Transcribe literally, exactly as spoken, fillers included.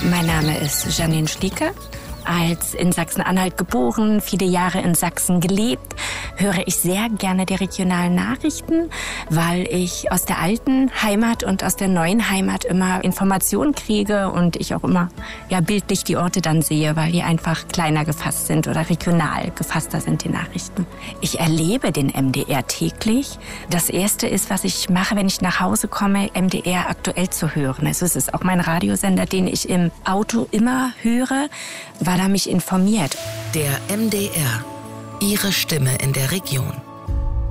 Mein Name ist Janine Schlieke. Als in Sachsen-Anhalt geboren, viele Jahre in Sachsen gelebt, höre ich sehr gerne die regionalen Nachrichten, weil ich aus der alten Heimat und aus der neuen Heimat immer Informationen kriege und ich auch immer ja, bildlich die Orte dann sehe, weil die einfach kleiner gefasst sind oder regional gefasster sind, die Nachrichten. Ich erlebe den M D R täglich. Das Erste ist, was ich mache, wenn ich nach Hause komme, M D R aktuell zu hören. Also es ist auch mein Radiosender, den ich im Auto immer höre, weil er mich informiert. Der M D R. Ihre Stimme in der Region.